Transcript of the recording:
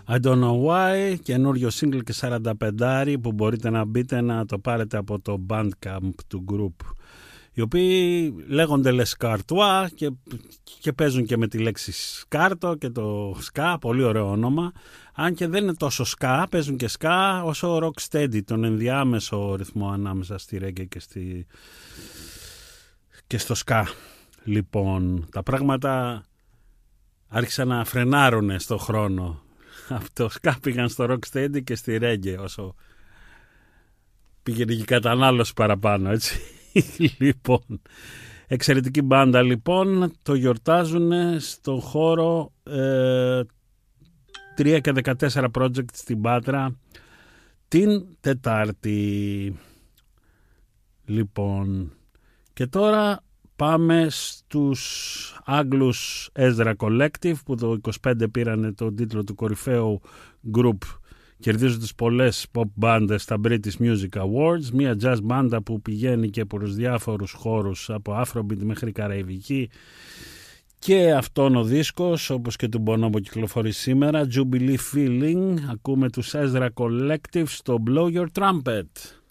I don't know why, καινούριο single και 45 που μπορείτε να μπείτε να το πάρετε από το Bandcamp του group, οι οποίοι λέγονται Les Cartois και παίζουν και με τη λέξη σκάρτο και το ska, πολύ ωραίο όνομα, αν και δεν είναι τόσο ska, παίζουν και ska όσο rocksteady, τον ενδιάμεσο ρυθμό ανάμεσα στη reggae και στο ska. Λοιπόν, τα πράγματα άρχισαν να φρενάρουν στο χρόνο. Από το ska πήγαν στο rocksteady και στη reggae, όσο πήγαινε και η κατανάλωση παραπάνω, έτσι. Λοιπόν, εξαιρετική μπάντα λοιπόν, το γιορτάζουν στον χώρο 3 και 14 project στην Πάτρα την Τετάρτη. Λοιπόν, και τώρα πάμε στους Άγγλους Ezra Collective, που το 25 πήρανε τον τίτλο του κορυφαίου group, κερδίζοντας πολλές pop μπάντες στα British Music Awards, μια jazz μπάντα που πηγαίνει και προς διάφορους χώρους από Afrobeat μέχρι καραϊβική, και αυτόν ο δίσκος, όπως και του Bono που κυκλοφορεί σήμερα, Jubilee Feeling. Ακούμε τους Ezra Collective στο Blow Your Trumpet.